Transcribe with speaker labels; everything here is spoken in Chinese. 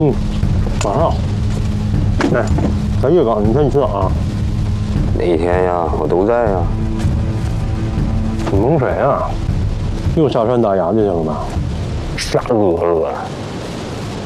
Speaker 1: 晚上好。来，在月岗，你说你去哪儿啊？
Speaker 2: 哪天呀？我都在呀。
Speaker 1: 你蒙谁啊？又下山打牙去了吧？
Speaker 2: 啥鹅了？